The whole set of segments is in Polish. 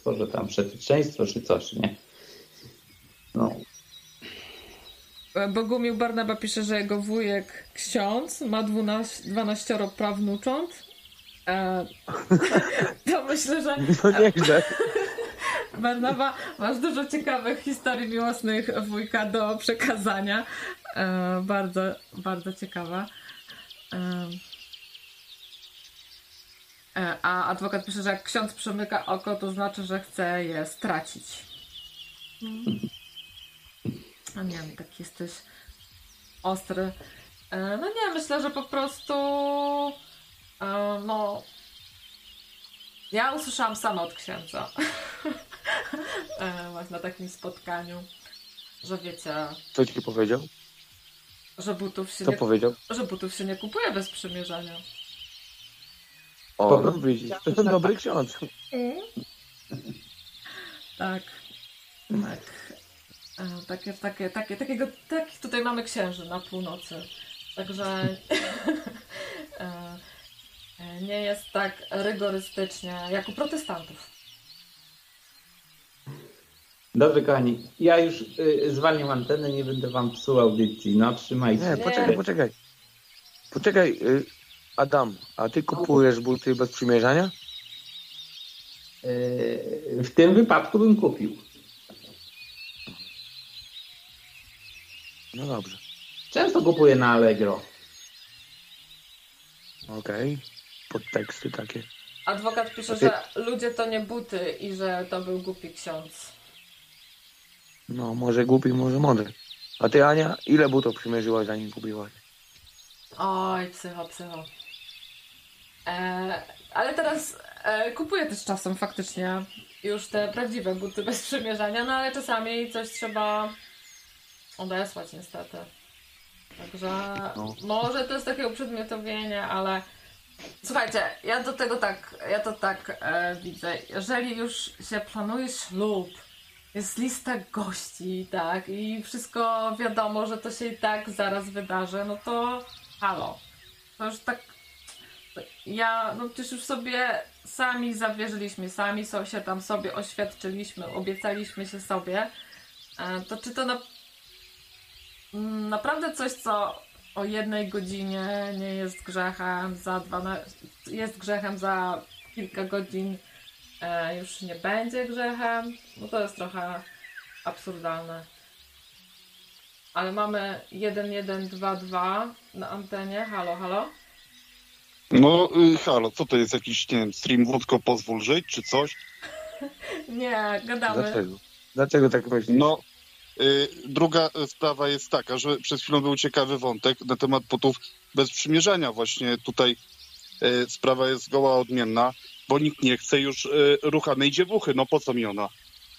towarzystwo, że tam przeteczeństwo czy coś, nie? No. Bogumił Barnaba pisze, że jego wujek ksiądz ma 12 prawnucząt. To myślę, że No nieźle. Barnaba, masz dużo ciekawych historii miłosnych wujka do przekazania. Bardzo, bardzo ciekawa. A adwokat pisze, że jak ksiądz przymyka oko, to znaczy, że chce je stracić. A nie wiem, taki jesteś ostry. No nie, myślę, że po prostu no ja usłyszałam sama od księdza właśnie na takim spotkaniu, że wiecie, Co ci powiedział? że butów się Co nie, powiedział? że butów się nie kupuje bez przymierzania. O, no widzisz, to jest dobry ksiądz. Tak. Takich tutaj mamy księży na północy. Także nie jest tak rygorystycznie jak u protestantów. Dobrze, kochani, ja już zwalniam antenę, nie będę wam psuł audycji. No, trzymajcie Nie, się. Poczekaj, Adam, a ty kupujesz buty bez przymierzania? W tym wypadku bym kupił. No dobrze. Często kupuję na Allegro. Okej. Podteksty takie. Adwokat pisze, że ludzie to nie buty i że to był głupi ksiądz. No, może głupi, może mądry. A ty, Ania, ile butów przymierzyłaś, zanim kupiłaś? Oj, psycho. Ale teraz kupuję też czasem faktycznie już te prawdziwe buty bez przymierzania, no ale czasami coś trzeba odesłać niestety. Także może to jest takie uprzedmiotowienie, ale słuchajcie, ja to tak widzę. Jeżeli już się planuje ślub, jest lista gości, tak, i wszystko wiadomo, że to się i tak zaraz wydarzy, no to halo. To już tak, no przecież już sobie sami zawierzyliśmy, sami się tam sobie oświadczyliśmy, obiecaliśmy się sobie, to czy to naprawdę coś, co o 1 godzinie nie jest grzechem, jest grzechem, za kilka godzin już nie będzie grzechem, no to jest trochę absurdalne. Ale mamy 1122 na antenie. Halo? No, halo, co to jest jakiś, nie wiem, stream wódko pozwól żyć, czy coś? Nie, gadamy. Dlaczego tak myślisz? No, druga sprawa jest taka, że przed chwilą był ciekawy wątek na temat butów bez przymierzania. Właśnie tutaj sprawa jest zgoła odmienna, bo nikt nie chce już ruchanej dziewuchy. No po co mi ona?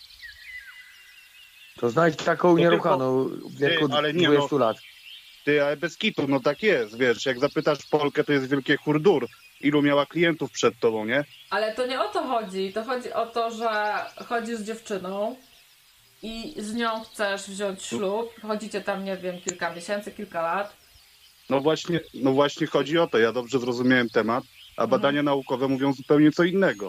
To znajdź taką nieruchaną w wieku 20 lat. Ty, ale bez kitu, no tak jest, wiesz, jak zapytasz Polkę, to jest wielkie hurdur. Ilu miała klientów przed tobą, nie? Ale to nie o to chodzi. To chodzi o to, że chodzisz z dziewczyną i z nią chcesz wziąć ślub. Chodzicie tam, nie wiem, kilka miesięcy, kilka lat. No właśnie chodzi o to. Ja dobrze zrozumiałem temat, a badania naukowe mówią zupełnie co innego.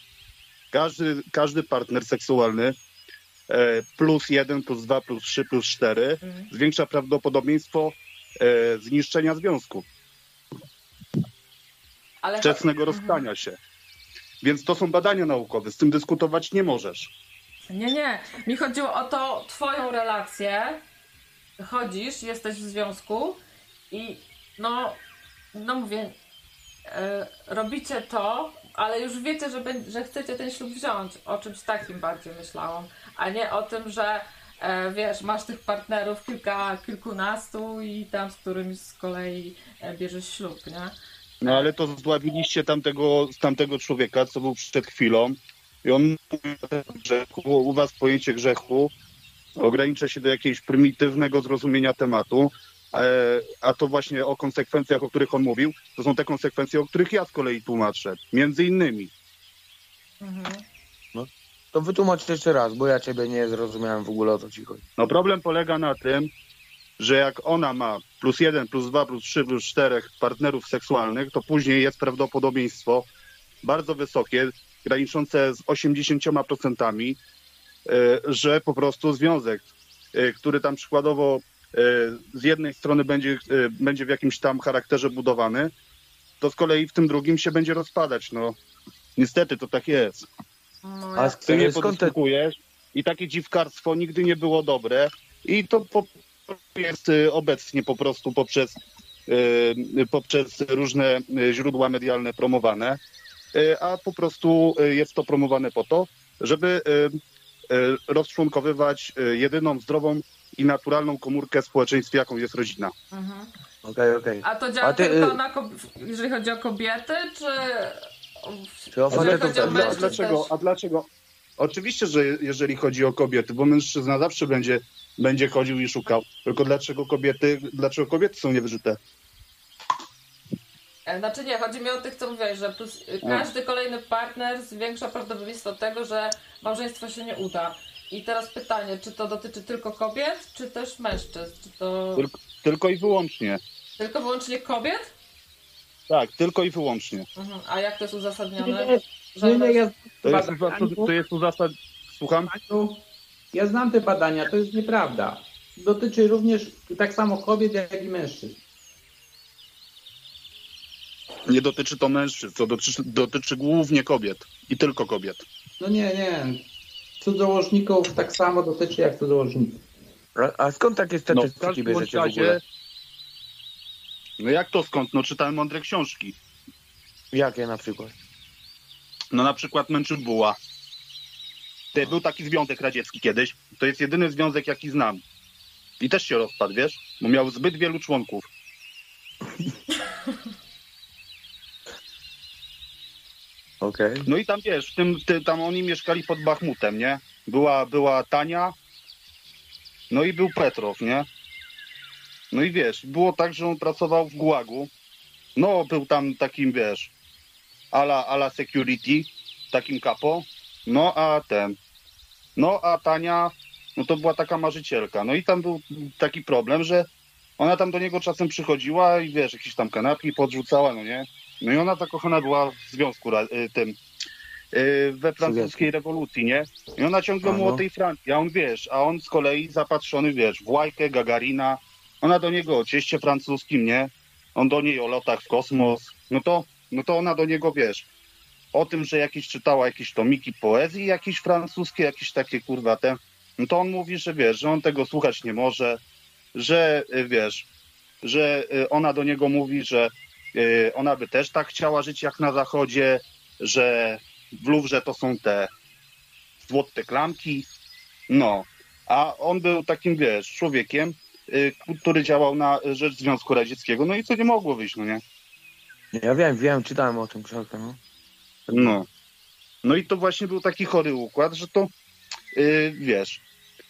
Każdy partner seksualny +1, +2, +3, +4 zwiększa prawdopodobieństwo zniszczenia związku. Wczesnego rozstania się. Więc to są badania naukowe. Z tym dyskutować nie możesz. Nie. Mi chodziło o to, twoją relację. Chodzisz, jesteś w związku i no mówię, robicie to, ale już wiecie, że chcecie ten ślub wziąć. O czymś takim bardziej myślałam. A nie o tym, że wiesz, masz tych partnerów kilkunastu i tam z którymś z kolei bierzesz ślub, nie? No ale to zdławiliście tamtego człowieka, co był przed chwilą i on mówi o grzechu. U was pojęcie grzechu ogranicza się do jakiegoś prymitywnego zrozumienia tematu, a to właśnie o konsekwencjach, o których on mówił, to są te konsekwencje, o których ja z kolei tłumaczę. Między innymi. No, to wytłumacz jeszcze raz, bo ja ciebie nie zrozumiałem w ogóle, o co ci chodzi. No problem polega na tym, że jak ona ma +1, +2, +3, +4 partnerów seksualnych, to później jest prawdopodobieństwo bardzo wysokie, graniczące z 80%, że po prostu związek, który tam przykładowo z jednej strony będzie w jakimś tam charakterze budowany, to z kolei w tym drugim się będzie rozpadać. No niestety to tak jest. No, A Ty nie skąd te... podyskutujesz i takie dziwkarstwo nigdy nie było dobre i to jest obecnie po prostu poprzez różne źródła medialne promowane, a po prostu jest to promowane po to, żeby rozczłonkowywać jedyną zdrową i naturalną komórkę w społeczeństwie, jaką jest rodzina. Mhm. Okej. A to działa tylko jeżeli chodzi o kobiety, czy Czy o jeżeli facetów chodzi o też? mężczyzn też? A dlaczego? Oczywiście, że jeżeli chodzi o kobiety, bo mężczyzna zawsze będzie chodził i szukał. Tylko dlaczego kobiety są niewyżyte? Znaczy nie, chodzi mi o tych, co mówiłeś, że każdy kolejny partner zwiększa prawdopodobieństwo tego, że małżeństwo się nie uda. I teraz pytanie, czy to dotyczy tylko kobiet, czy też mężczyzn? Czy to... Tylko i wyłącznie. Tylko wyłącznie kobiet? Tak, tylko i wyłącznie. Mhm. A jak to jest uzasadnione? To jest uzasadnione. Słucham? Ja znam te badania, to jest nieprawda. Dotyczy również tak samo kobiet, jak i mężczyzn. Nie dotyczy to mężczyzn, to dotyczy głównie kobiet i tylko kobiet. No nie. Cudzołożników tak samo dotyczy jak cudzołożników. A skąd takie W statystyki każdym bierzecie w razie, ogóle? no jak to skąd? No czytałem mądre książki. Jakie na przykład? No na przykład Męczybuła. Był taki związek radziecki kiedyś. To jest jedyny związek, jaki znam. I też się rozpadł, wiesz? Bo miał zbyt wielu członków. Okej. No i tam wiesz, tam oni mieszkali pod Bachmutem, nie? Była Tania, no i był Petrow, nie? No i wiesz, było tak, że on pracował w Gułagu. No, był tam takim, wiesz, ala security, takim kapo. No a Tania, no to była taka marzycielka. No i tam był taki problem, że ona tam do niego czasem przychodziła i wiesz, jakieś tam kanapki podrzucała, no nie? No i ona zakochana była w związku we francuskiej rewolucji, nie? I ona ciągle mu o tej Francji, a on z kolei zapatrzony, wiesz, w Łajkę, Gagarina, ona do niego o cieście francuskim, nie? On do niej o lotach w kosmos, no to ona do niego, wiesz, o tym, że czytała jakieś tomiki poezji, jakieś francuskie, jakieś takie kurwa no to on mówi, że wiesz, że on tego słuchać nie może, że wiesz, że ona do niego mówi, że ona by też tak chciała żyć jak na zachodzie, że w Luwrze to są te złote klamki, no. A on był takim, wiesz, człowiekiem, który działał na rzecz Związku Radzieckiego, no i co nie mogło wyjść, no nie? Ja wiem, czytałem o tym książkę, no. No i to właśnie był taki chory układ, że to, wiesz,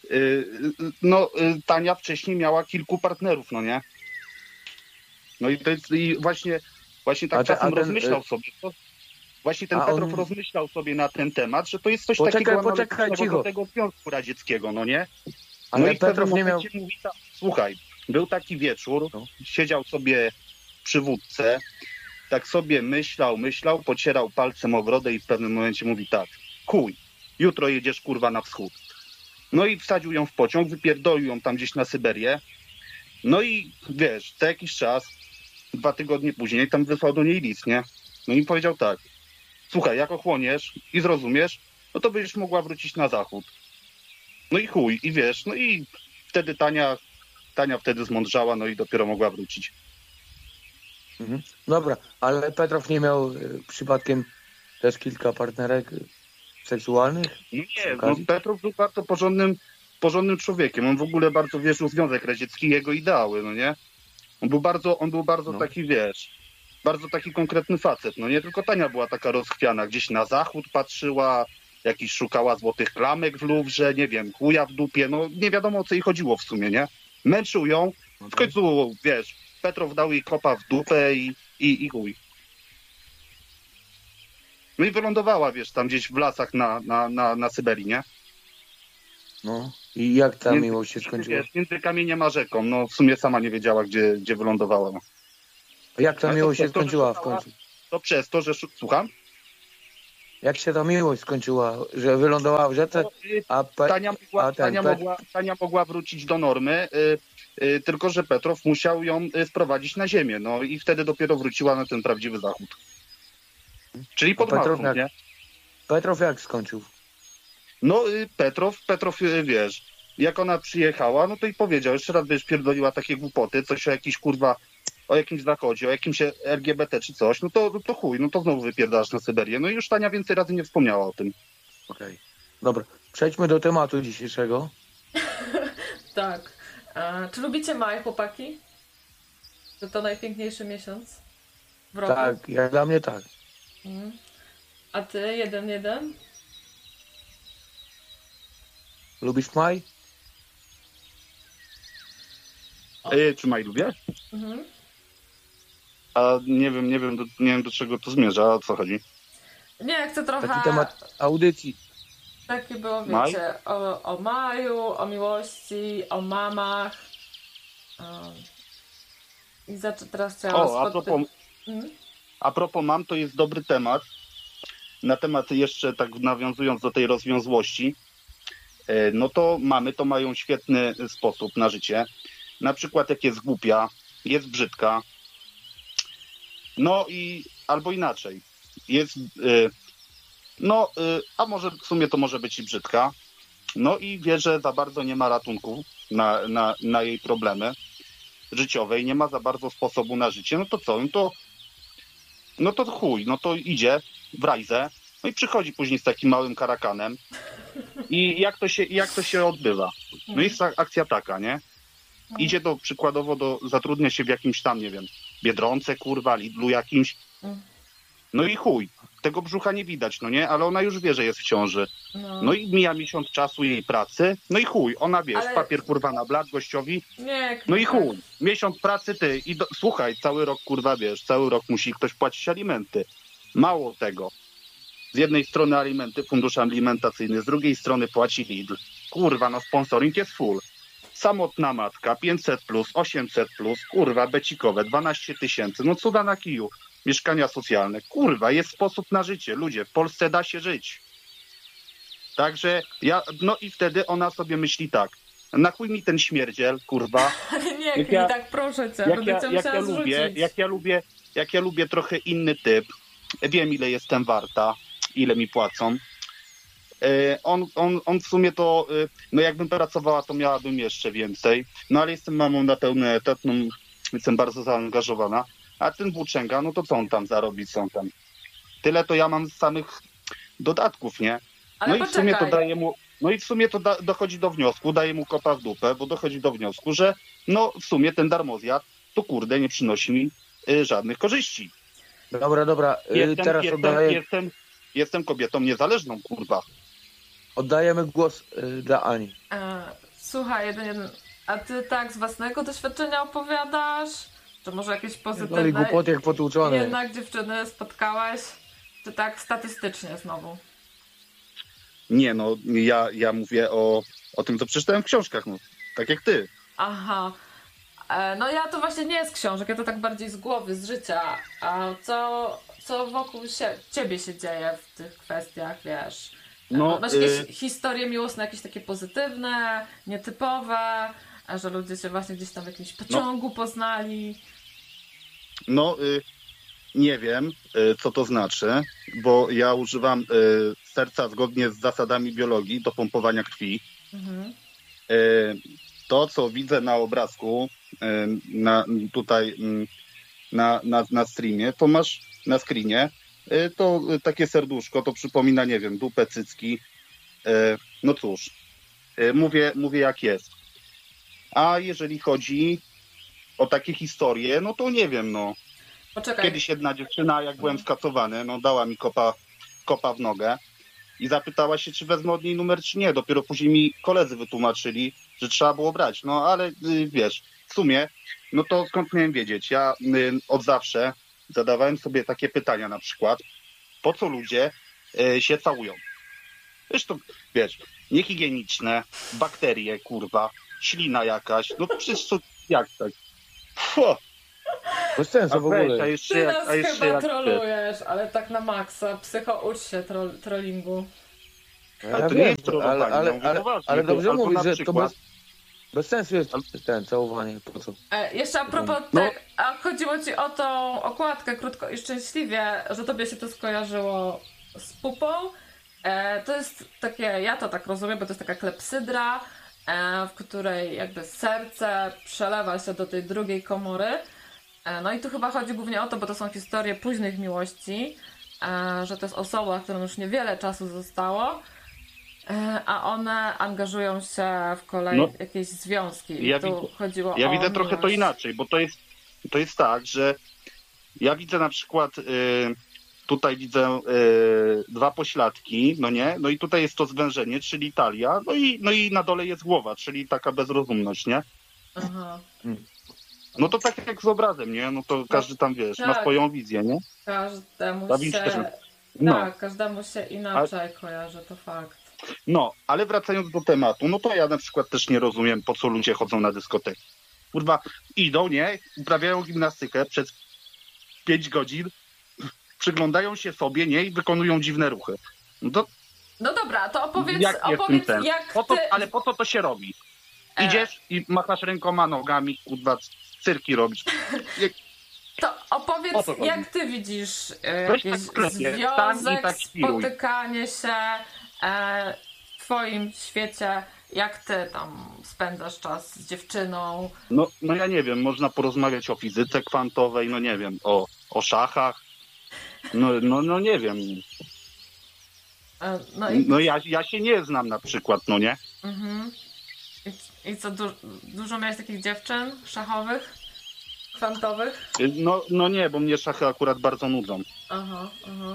Tania wcześniej miała kilku partnerów, no nie? No i to jest, i właśnie tak czasem rozmyślał sobie. Właśnie ten Petrow rozmyślał sobie na ten temat, że to jest coś takiego do tego Związku Radzieckiego, no nie? Ale Petrow nie miał... Mówi tak, słuchaj, był taki wieczór, siedział sobie przy wódce, tak sobie myślał, pocierał palcem o brodę i w pewnym momencie mówi tak, chuj, jutro jedziesz kurwa na wschód. No i wsadził ją w pociąg, wypierdolił ją tam gdzieś na Syberię. No i wiesz, za jakiś czas, 2 tygodnie później, tam wysłał do niej list, nie? No i powiedział tak, słuchaj, jak ochłoniesz i zrozumiesz, no to będziesz mogła wrócić na zachód. No i chuj, i wiesz, no i wtedy Tania wtedy zmądrzała, no i dopiero mogła wrócić. Mhm. Dobra, ale Petrow nie miał przypadkiem też kilka partnerek seksualnych? Nie, no Petrow był bardzo porządnym człowiekiem. On w ogóle bardzo wierzył w Związek Radziecki i jego ideały, no nie? On był bardzo taki, wiesz, bardzo taki konkretny facet, no nie? Tylko Tania była taka rozchwiana, gdzieś na zachód patrzyła, jakiś szukała złotych klamek w Luwrze, nie wiem, chuja w dupie, no nie wiadomo o co jej chodziło w sumie, nie? Męczył ją, w końcu, wiesz, Petrow dał jej kopa w dupę i chuj. No i wylądowała, wiesz, tam gdzieś w lasach na Syberii, nie? No i jak ta miłość się skończyła? Wiesz, między kamieniem a rzeką, no w sumie sama nie wiedziała, gdzie wylądowała. No. A jak ta miłość się skończyła w końcu? To przez to, że... Słucham? Jak się ta miłość skończyła, że wylądowała w rzece, a Tania mogła wrócić do normy, tylko że Petrow musiał ją sprowadzić na ziemię, no i wtedy dopiero wróciła na ten prawdziwy zachód. Czyli pod Petrow masą, nie? Petrow jak skończył? No Petrow, wiesz, jak ona przyjechała, no to i powiedział, jeszcze raz wiesz, pierdoliła takie głupoty, coś o jakiś kurwa, o jakimś zachodzie, o jakimś LGBT czy coś, no to chuj, no to znowu wypierdasz na Syberię. No i już Tania więcej razy nie wspomniała o tym. Okej. Dobra, przejdźmy do tematu dzisiejszego. Tak. Czy lubicie maj, chłopaki? To najpiękniejszy miesiąc w roku? Tak, jak dla mnie tak. Mhm. A ty, 1-1? Lubisz maj? Czy Maj lubię? Mhm. A nie wiem do czego to zmierza, o co chodzi. Nie, chcę trochę... Taki temat audycji. Takie było, Maj? wiecie, o maju, o miłości, o mamach. I teraz chciałam... A propos mam, to jest dobry temat. Na temat jeszcze tak nawiązując do tej rozwiązłości, no to mamy to mają świetny sposób na życie. Na przykład jak jest głupia, jest brzydka, no i albo inaczej, jest, a może w sumie to może być i brzydka, no i wie, że za bardzo nie ma ratunku na jej problemy życiowe i nie ma za bardzo sposobu na życie, no to co, no to chuj, no to idzie w rajzę, no i przychodzi później z takim małym karakanem i jak to się odbywa? No jest akcja taka, nie? Idzie zatrudnia się w jakimś tam, nie wiem, Biedronce, kurwa, Lidlu jakimś. No i chuj, tego brzucha nie widać, no nie? Ale ona już wie, że jest w ciąży. No i mija miesiąc czasu jej pracy, no i chuj, ona wiesz, papier kurwa na blat gościowi. Nie, no i chuj, miesiąc pracy ty słuchaj, cały rok kurwa wiesz, cały rok musi ktoś płacić alimenty. Mało tego. Z jednej strony alimenty, fundusz alimentacyjny, z drugiej strony płaci Lidl. Kurwa, no sponsoring jest full. Samotna matka, 500+, 800+, kurwa, becikowe, 12 000, no cuda na kiju. Mieszkania socjalne, kurwa, jest sposób na życie. Ludzie, w Polsce da się żyć. Także no i wtedy ona sobie myśli tak, na chuj mi ten śmierdziel, kurwa. Nie, tak proszę cię, jak ja lubię trochę inny typ, wiem ile jestem warta, ile mi płacą. On w sumie to, no jakbym pracowała, to miałabym jeszcze więcej. No ale jestem mamą na pełny etat, no jestem bardzo zaangażowana. A ten włóczęga, no to co on tam zarobi, co on tam? Tyle to ja mam z samych dodatków, nie? Ale no i w sumie to daje mu, no i w sumie to dochodzi do wniosku, daje mu kopa w dupę, bo dochodzi do wniosku, że no w sumie ten darmozjad to kurde nie przynosi mi żadnych korzyści. Dobra. Jestem kobietą niezależną, kurwa. Oddajemy głos dla Ani. Słuchaj, 1-1. A ty tak z własnego doświadczenia opowiadasz? Czy może jakieś pozytywne głupoty jak potłuczone. jednak dziewczyny spotkałeś? Czy tak statystycznie znowu? Nie, no ja mówię o tym, co przeczytałem w książkach, no. Tak jak ty. Aha. No ja to właśnie nie z książek, ja to tak bardziej z głowy, z życia. A co wokół ciebie się dzieje w tych kwestiach, wiesz? Masz jakieś historie miłosne, jakieś takie pozytywne, nietypowe, że ludzie się właśnie gdzieś tam w jakimś pociągu poznali? Nie wiem, co to znaczy, bo ja używam serca zgodnie z zasadami biologii do pompowania krwi. Mhm. To, co widzę na obrazku, tutaj na streamie, to masz na screenie, to takie serduszko, to przypomina, nie wiem, dupę, cycki. No cóż, mówię jak jest. A jeżeli chodzi o takie historie, no to nie wiem, no. Poczekaj. Kiedyś jedna dziewczyna, jak byłem skasowany, no dała mi kopa w nogę i zapytała się, czy wezmę od niej numer, czy nie. Dopiero później mi koledzy wytłumaczyli, że trzeba było brać. No ale wiesz, w sumie, no to skąd miałem wiedzieć? Ja od zawsze zadawałem sobie takie pytania na przykład, po co ludzie się całują? Zresztą, wiesz, niehigieniczne, bakterie, kurwa, ślina jakaś, no przecież co, jak tak? Bez sensu w weź, ogóle. Ty nas chyba jak trolujesz, ale tak na maksa. Psycho, ucz się trollingu. Ale to nie jest trollowanie, ja mówię poważnie. Ale dobrze Albo mówisz, na że to przykład- bez sensu jest ten całowanie. Po co? Jeszcze a propos No. a chodziło ci o tą okładkę krótko i szczęśliwie, że tobie się to skojarzyło z pupą. To jest takie, ja to tak rozumiem, bo to jest taka klepsydra, w której jakby serce przelewa się do tej drugiej komory. No i tu chyba chodzi głównie o to, bo to są historie późnych miłości, że to jest osoba, którą już niewiele czasu zostało, a one angażują się w jakieś związki. Ja I tu chodziło Ja o widzę trochę to miłość. inaczej, bo to jest tak, że ja widzę na przykład tutaj widzę dwa pośladki, no nie? No i tutaj jest to zwężenie, czyli talia, no i na dole jest głowa, czyli taka bezrozumność, nie? Aha. No to tak jak z obrazem, nie? No to każdy tam, wiesz, ma tak. swoją wizję, nie? Każdemu Da Vinci też się... ma. No. Tak, każdemu się inaczej kojarzy, to fakt. No, ale wracając do tematu, no to ja na przykład też nie rozumiem, po co ludzie chodzą na dyskoteki. Kurwa, idą, nie? Uprawiają gimnastykę przez 5 godzin, przyglądają się sobie, nie? I wykonują dziwne ruchy. No to No dobra, to opowiedz, jak jest tym sens? jak Po to, ty... ale po co to się robi? E. Idziesz i machasz rękoma, nogami, kurwa, cyrki robisz. To O opowiedz, to chodzi. jak ty widzisz Weź jakiś tak sklepie, stań i związek, tak świruj. spotykanie się w twoim świecie, jak ty tam spędzasz czas z dziewczyną. No ja nie wiem, można porozmawiać o fizyce kwantowej, no nie wiem, o szachach. No nie wiem. No i, No ja się nie znam na przykład, no nie? mhm. I co, dużo miałeś takich dziewczyn szachowych, kwantowych? No nie, bo mnie szachy akurat bardzo nudzą. Aha.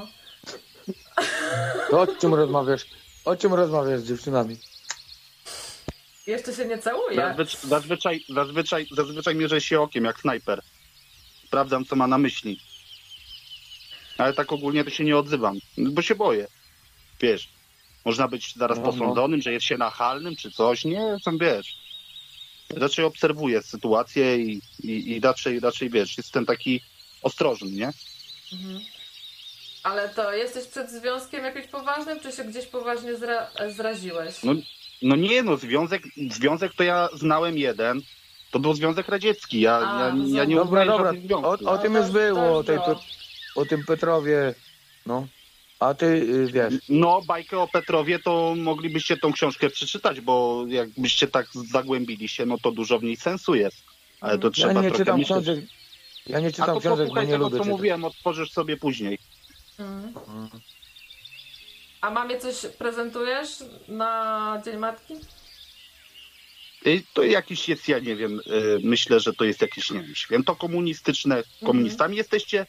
To o czym rozmawiasz? O czym rozmawiasz z dziewczynami? Jeszcze się nie całuje. Zazwyczaj mierzę się okiem jak snajper. Sprawdzam, co ma na myśli. Ale tak ogólnie to się nie odzywam, bo się boję. Wiesz, można być zaraz No. posądzonym, że jest się nachalnym czy coś. Nie, tam wiesz. Raczej obserwuję sytuację i raczej wiesz, jestem taki ostrożny, nie? Mhm. Ale to jesteś przed związkiem jakimś poważnym, czy się gdzieś poważnie zraziłeś? No nie, związek to ja znałem jeden. To był Związek Radziecki. Ja nie Dobra, uznaję dobra. żadnych związków. O tym No już to było, też było. o tym Petrowie. No. A ty wiesz. No, bajkę o Petrowie to moglibyście tą książkę przeczytać, bo jakbyście tak zagłębili się, no to dużo w niej sensu jest. Ale to Ja trzeba nie trochę czytam myśleć. książek. Ja nie A czytam to książek, bo posłuchaj nie tego, lubię co czytać. mówiłem, otworzysz sobie później. Mhm. A mamie coś prezentujesz na Dzień Matki? To jakiś jest, ja nie wiem, myślę, że to jest jakieś, nie wiem, święto komunistyczne. Komunistami jesteście?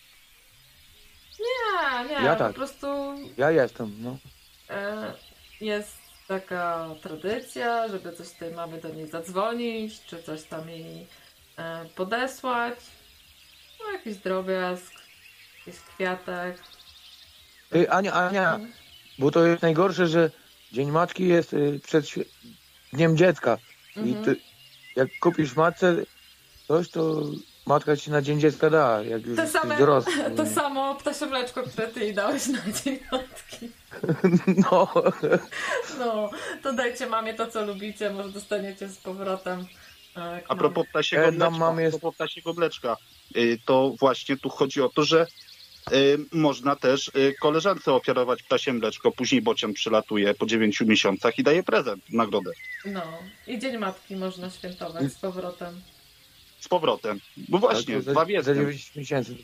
Nie, Ja tak. po prostu Ja jestem, no. jest taka tradycja, żeby coś tej mamy do niej zadzwonić, czy coś tam jej podesłać. No, jakiś drobiazg, jakiś kwiatek. Ty, Ania, bo to jest najgorsze, że Dzień Matki jest przed Dniem Dziecka. I ty, jak kupisz matce coś, to matka ci na Dzień Dziecka da, jak już To jesteś same- dorosły. To samo ptasie mleczko, które ty jej dałeś na Dzień Matki. No. No, to dajcie mamie to, co lubicie, może dostaniecie z powrotem. A propos ptasiego Edna mleczka, mam jest- to właśnie tu chodzi o to, że można też koleżance ofiarować ptasie mleczko, później bocian przylatuje po 9 miesiącach i daje prezent, nagrodę. No, i Dzień Matki można świętować z powrotem. Z powrotem. Bo właśnie, za, dwa w za jednym. 9 miesięcy.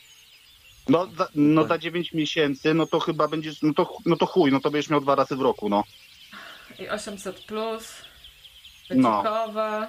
No za 9 miesięcy, no to chyba będziesz, no to chuj, no to będziesz miał 2 razy w roku, no. I 800 plus, No. wycikowe.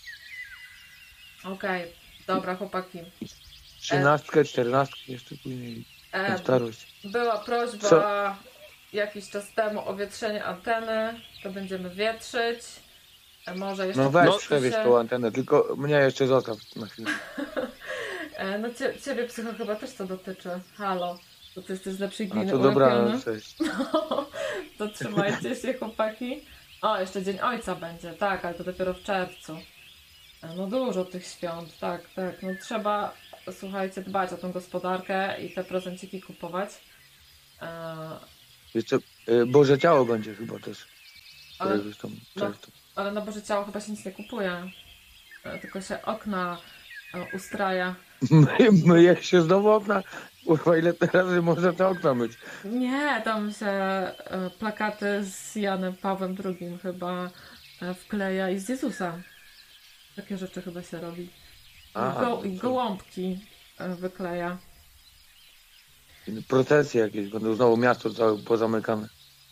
Okej, dobra chłopaki. 13, 14 jeszcze później. Na starość. Była prośba Co? jakiś czas temu o wietrzenie anteny, to będziemy wietrzyć. Może jeszcze No weź ktoś przewieź się- tą antenę, tylko mnie jeszcze zostaw na chwilę. No ciebie psycho chyba też to dotyczy. Halo, bo ty jesteś z lepszej A gliny to dobra, ulepiony. cześć. To trzymajcie się chłopaki. O, jeszcze Dzień Ojca będzie, tak, ale to dopiero w czerwcu. No dużo tych świąt, tak, no trzeba słuchajcie, dbać o tą gospodarkę i te prezenciki kupować. Jeszcze Boże Ciało będzie chyba też. Ale, Któregoś tam no, czerwca. ale na Boże Ciało chyba się nic nie kupuje. Tylko się okna ustraja. Jak się znowu okna, kurwa, ile razy można te okna myć? Nie, tam się plakaty z Janem Pawłem II chyba wkleja i z Jezusa. Takie rzeczy chyba się robi. I gołąbki wykleja. Procesje jakieś, będą znowu miasto całe pozamykane.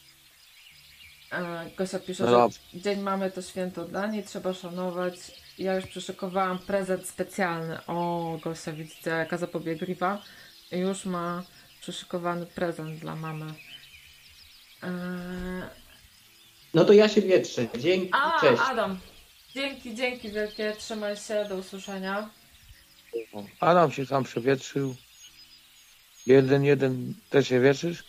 Gosia pisze, No że dobrze. Dzień Mamy to święto dla niej, trzeba szanować. Ja już przyszykowałam prezent specjalny. O, Gosia, widzicie, jaka zapobiegliwa. I już ma przyszykowany prezent dla mamy. No to ja się wietrzę. Dzięki, cześć. Adam, dzięki wielkie, trzymaj się, do usłyszenia. Adam się sam przewietrzył. Jeden, też się wietrzysz?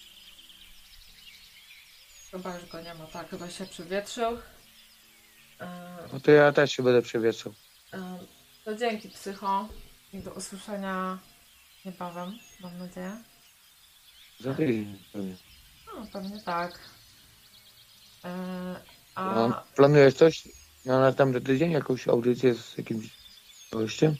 Chyba już go nie ma, tak, chyba się przywietrzył. No to ja też się będę przewietrzył. To dzięki, psycho, i do usłyszenia niebawem, mam nadzieję. Za tydzień pewnie. No, pewnie tak. No, planujesz coś na następny tydzień? Jakąś audycję z jakimś gościem?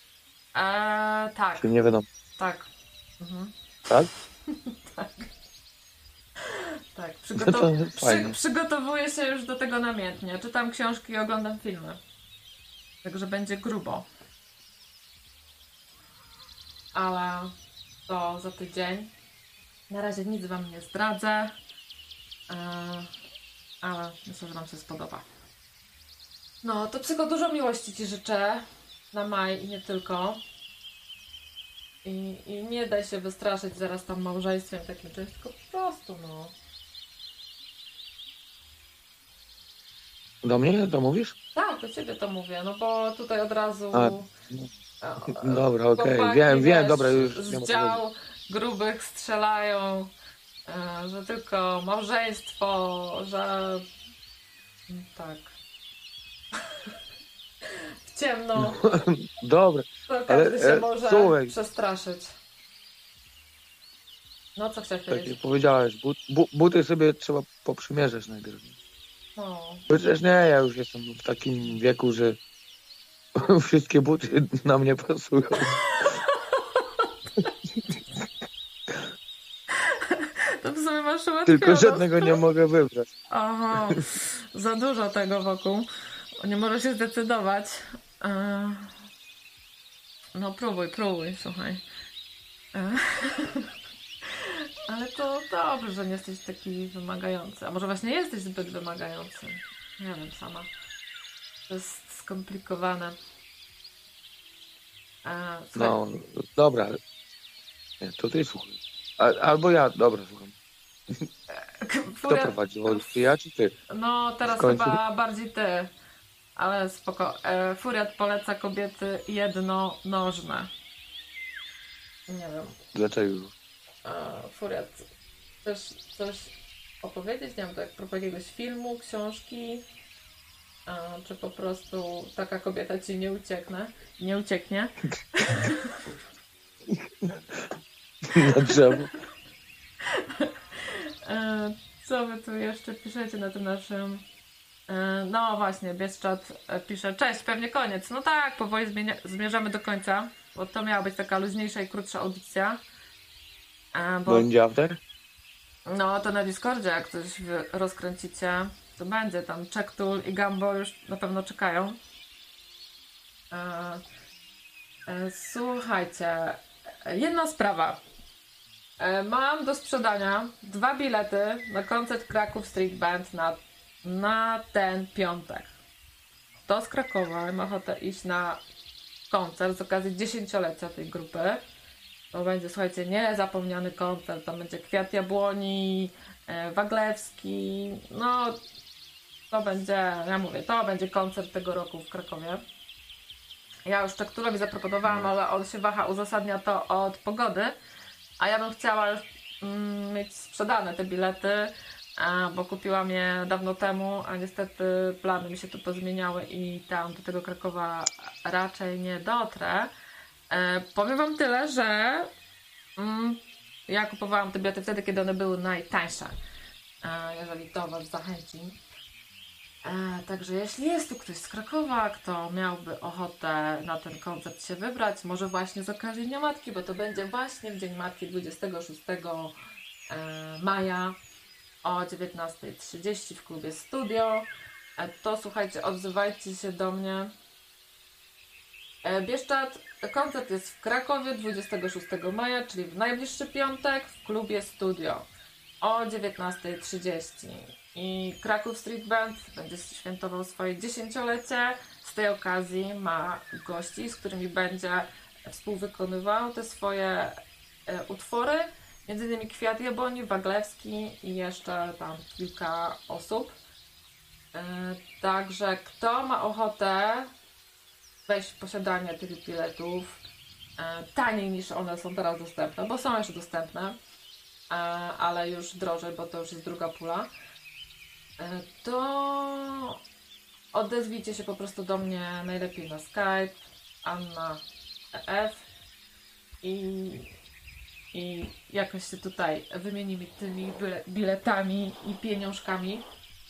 Tak, Czy nie wiadomo? tak. Mhm. Tak? Tak. Tak, No to fajnie. przygotowuję się już do tego namiętnie. Czytam książki i oglądam filmy. Także będzie grubo. Ale to za tydzień. Na razie nic wam nie zdradzę. Ale myślę, że wam się spodoba. No, to psycho, dużo miłości ci życzę. Na maj i nie tylko. I nie daj się wystraszyć zaraz tam małżeństwem takim czymś, tylko po prostu, no. Do mnie to mówisz? Tak, do ciebie to mówię, no bo tutaj od razu Dobra, okej. chłopaki, Wiem, wiesz, dobra, już nie ma z co dział grubych strzelają, że tylko małżeństwo, że tak. W ciemno, Dobra, to każdy ale, się może słuchaj. przestraszyć. No co chciałeś tak jak powiedzieć? powiedziałeś, buty sobie trzeba poprzymierzać najpierw. No. Przecież nie, ja już jestem w takim wieku, że wszystkie buty na mnie pasują. To w sumie masz ułatwione. Tylko żadnego nie mogę wybrać. Aha, za dużo tego wokół. Nie może się zdecydować. No próbuj, słuchaj. Ale to dobrze, że nie jesteś taki wymagający. A może właśnie jesteś zbyt wymagający? Nie wiem sama. To jest skomplikowane. Słuchaj, No, dobra. Nie, to ty słuchaj. Albo ja, dobra, słucham. Kto prowadzi? Czy ja, czy ty? No teraz W końcu? chyba bardziej ty. Ale spoko. Furiat poleca kobiety jednonożne. Nie wiem. Dlaczego? Furiat, chcesz coś opowiedzieć? Nie wiem, tak propos jakiegoś filmu, książki? Czy po prostu taka kobieta ci nie ucieknie? Na drzewo. Co wy tu jeszcze piszecie na tym naszym... No właśnie, Bieszczad pisze: cześć, pewnie koniec. No tak, powoli zmierzamy do końca, bo to miała być taka luźniejsza i krótsza audycja. Bo Będzie after? no to na Discordzie, jak coś wy rozkręcicie, to będzie tam Czektul i Gambo już na pewno czekają. Słuchajcie, jedna sprawa. Mam do sprzedania 2 bilety na koncert Kraków Street Band na ten piątek. Kto z Krakowa ma ochotę iść na koncert z okazji 10-lecia tej grupy? To będzie, słuchajcie, niezapomniany koncert. Tam będzie Kwiat Jabłoni, Waglewski. No, to będzie, ja mówię, to będzie koncert tego roku w Krakowie. Ja już Czektulowi zaproponowałam, ale on się waha, uzasadnia to od pogody. A ja bym chciała już mieć sprzedane te bilety, bo kupiłam je dawno temu, a niestety plany mi się tu pozmieniały i tam do tego Krakowa raczej nie dotrę. Powiem wam tyle, że ja kupowałam te bilety wtedy, kiedy one były najtańsze. Jeżeli to was zachęci. Także jeśli jest tu ktoś z Krakowa, kto miałby ochotę na ten koncert się wybrać, może właśnie z okazji Dnia Matki, bo to będzie właśnie w Dzień Matki 26 maja o 19:30 w klubie Studio, to słuchajcie, odzywajcie się do mnie. Bieszczad, koncert jest w Krakowie 26 maja, czyli w najbliższy piątek w klubie Studio o 19:30. I Kraków Street Band będzie świętował swoje 10-lecie. Z tej okazji ma gości, z którymi będzie współwykonywał te swoje utwory. Między innymi Kwiat Jabłoni, Waglewski i jeszcze tam kilka osób. Także kto ma ochotę wejść w posiadanie tych biletów taniej niż one są teraz dostępne, bo są jeszcze dostępne, ale już drożej, bo to już jest druga pula, to odezwijcie się po prostu do mnie najlepiej na Skype, Anna F i jakoś się tutaj wymienimy tymi biletami i pieniążkami.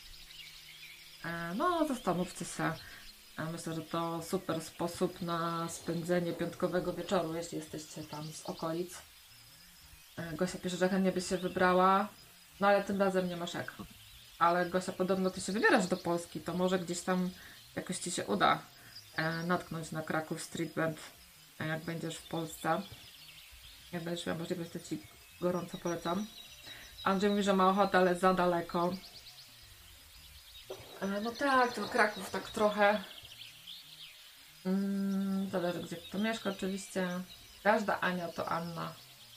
No, zastanówcie się. Myślę, że to super sposób na spędzenie piątkowego wieczoru, jeśli jesteście tam z okolic. Gosia pisze, że chętnie by się wybrała, no ale tym razem nie masz jak. Ale Gosia, podobno ty się wybierasz do Polski, to może gdzieś tam jakoś ci się uda natknąć na Kraków Street Band, jak będziesz w Polsce. Jak będziesz miała możliwość, to ci gorąco polecam. Andrzej mówi, że ma ochotę, ale za daleko. No tak, ten Kraków tak trochę. Zależy, gdzie kto mieszka oczywiście. Każda Ania to Anna.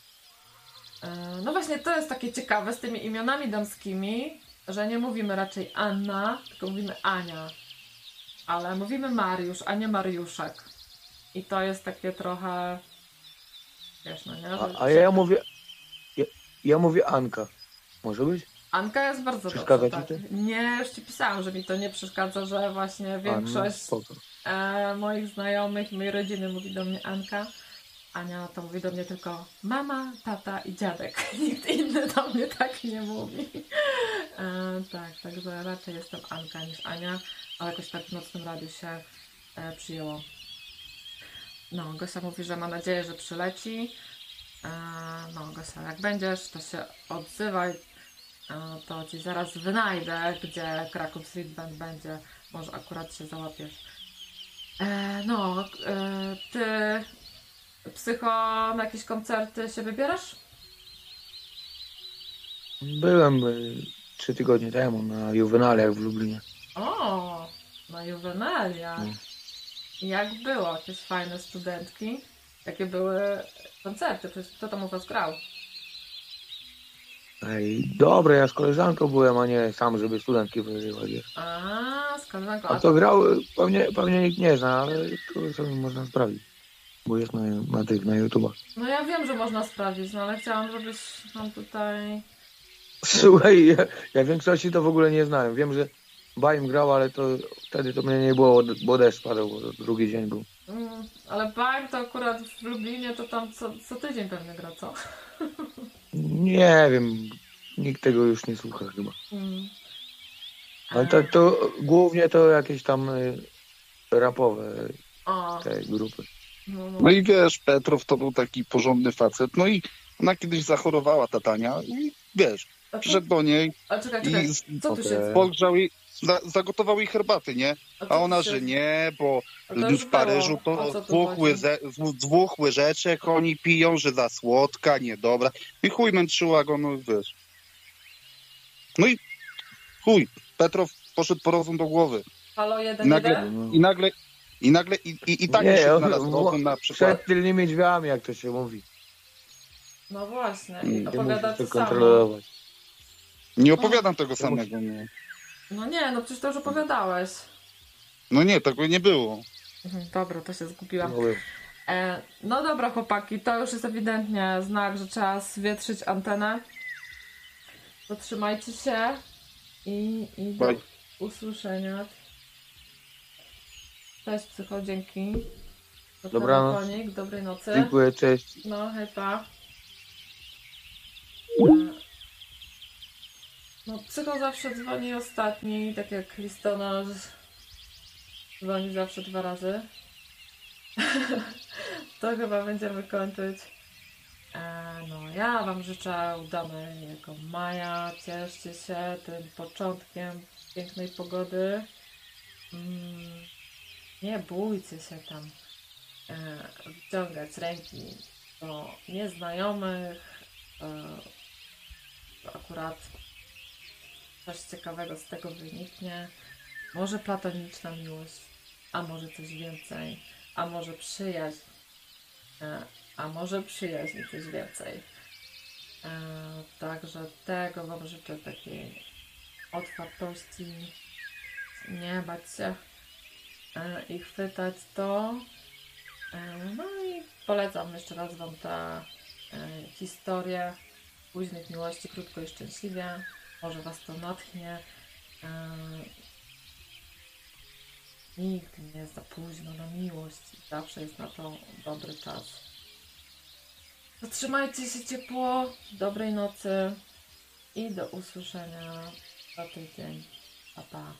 No właśnie, to jest takie ciekawe z tymi imionami damskimi, że nie mówimy raczej Anna, tylko mówimy Ania. Ale mówimy Mariusz, a nie Mariuszek. I to jest takie trochę... Wiesz, no nie? A ja mówię Anka. Może być? Anka jest bardzo Przeszkadza dobrze, ci tak. to? Nie, już ci pisałam, że mi to nie przeszkadza, że właśnie większość Spoko. moich znajomych, mojej rodziny mówi do mnie Anka. Ania to mówi do mnie tylko mama, tata i dziadek. Nikt inny do mnie tak nie mówi. Tak, także raczej jestem Anka niż Ania, ale jakoś tak w Nocnym Radiu się przyjęło. No, Gosia mówi, że ma nadzieję, że przyleci. No, Gosia, jak będziesz, to się odzywaj. To ci zaraz wynajdę, gdzie Kraków Street Band będzie. Może akurat się załapiesz. Ty Psycho, na jakieś koncerty się wybierasz? Byłem 3 tygodnie temu na Juwenaliach w Lublinie. O, na Juwenalia. No. Jak było? Jakieś fajne studentki? Jakie były koncerty? Przecież kto tam u was grał? Ej, dobre, ja z koleżanką byłem, a nie sam, żeby studentki wyrywać. Z koleżanką. A to grał, pewnie nikt nie zna, ale to sobie można sprawdzić. Bo jest na YouTubach. No ja wiem, że można sprawdzić, no ale chciałam, żebyś nam tutaj... Słuchaj, ja większości to w ogóle nie znałem. Wiem, że Baim grał, ale to wtedy to mnie nie było, bo deszcz padał, bo to drugi dzień był. Ale Baim to akurat w Lublinie to tam co tydzień pewnie gra, co? Nie wiem, nikt tego już nie słucha chyba. Ale to głównie to jakieś tam rapowe te grupy. No i wiesz, Petrow to był taki porządny facet. No i ona kiedyś zachorowała, ta Tania, i wiesz, przyszedł do niej Czekaj, i co tu się... pogrzał jej, zagotował jej herbaty, nie? A ona, że nie, bo w Paryżu to z 2 łyżeczek oni piją, że za słodka, niedobra. I chuj męczyła go, no wiesz. No i chuj, Petrow poszedł po rozum do głowy. Halo, jeden. I tak nie, się znalazł na przykład. Przed tylnymi drzwiami, jak to się mówi. No właśnie, I opowiada musisz to samo. kontrolować. Nie opowiadam tego samego, nie. No nie, no przecież to już opowiadałeś. No nie, tego nie było. Dobra, to się zgubiłam. No dobra, chłopaki, to już jest ewidentnie znak, że trzeba zwietrzyć antenę. Zatrzymajcie się i do usłyszenia. Cześć, Psycho, dzięki. To Dobranoc. telefonik, dobrej nocy. Dziękuję, cześć. No, hej, pa. No, psycho zawsze dzwoni ostatni, tak jak listonosz dzwoni zawsze 2 razy. To chyba będziemy kończyć. No, ja wam życzę udanego maja. Cieszcie się tym początkiem pięknej pogody. Nie bójcie się tam wyciągać ręki do nieznajomych. Akurat coś ciekawego z tego wyniknie. Może platoniczna miłość, a może coś więcej, a może przyjaźń, a może przyjaźń i coś więcej. Także tego wam życzę, takiej otwartości, nie bać się i chwytać to. No i polecam jeszcze raz wam tę historię późnych miłości, krótko i szczęśliwie. Może was to natchnie. Nigdy nie jest za późno na miłość. Zawsze jest na to dobry czas. Zatrzymajcie się ciepło, dobrej nocy i do usłyszenia za tydzień. Pa, pa.